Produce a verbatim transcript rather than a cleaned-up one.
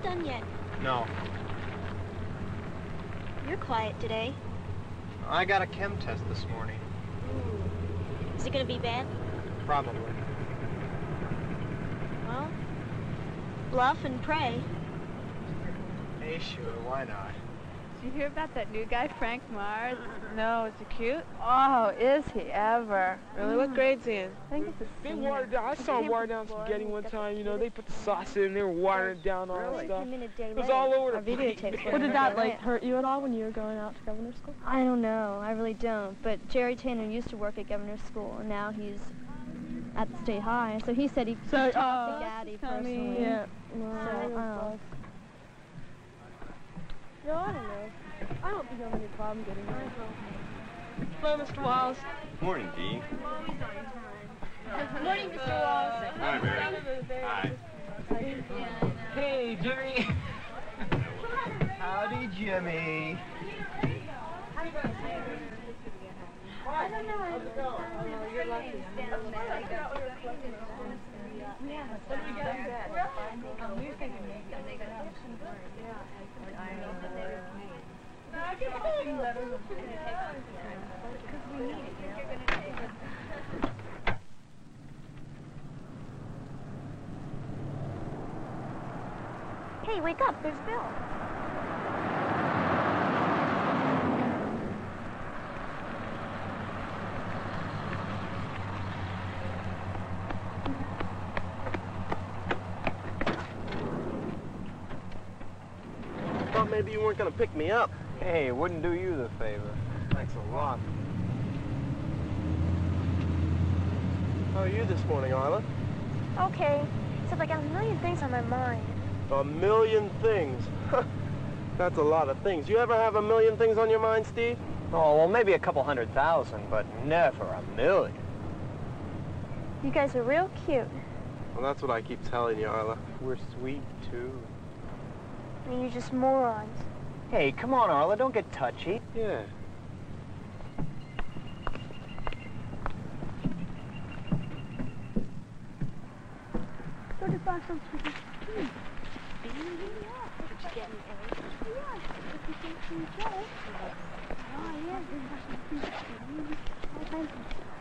done yet? No. You're quiet today. I got a chem test this morning. Ooh. Is it gonna be bad? Probably. Well, bluff and pray. Hey, sure, why not? Did you hear about that new guy, Frank Mars? No, is he cute? Oh, is he ever? Really? What grade's he in? I think it's a They senior. watered down. I saw him water down spaghetti one time. You know, they put the sauce in. They were watering it down all that stuff. It was all over the place. Well, did that like hurt you at all when you were going out to governor's school? I don't know. I really don't. But Jerry Tanner used to work at governor's school, and now he's at the state high. So he said he so, talked uh, to Gaddy personally. Yeah. So, uh, no, I don't know. I don't think I'll have any problem getting there. Hello, Mister Walls. Morning, Dee. Morning, Mister Walls. Hi, Mary. Hi. Hey, Jimmy. Howdy, Jimmy. I don't know. Oh, you're lucky. Yeah. What do you got? Um, we were thinking maybe they got option for it. Yeah. I know that they were made. Because we need it. You're going to take it. Hey, wake up. There's Bill. Thought maybe you weren't gonna pick me up. Hey, it wouldn't do you the favor. Thanks a lot. How are you this morning, Arla? Okay. Except I got a million things on my mind. A million things. That's a lot of things. You ever have a million things on your mind, Steve? Oh, well, maybe a couple hundred thousand, but never a million. You guys are real cute. Well, that's what I keep telling you, Arla. We're sweet, too. And you're just morons. Hey, come on, Arla, don't get touchy. Yeah. Go to Boston. Hmm. Did you get an A? Yeah, if you can see each other. Oh, yeah, there's all kinds of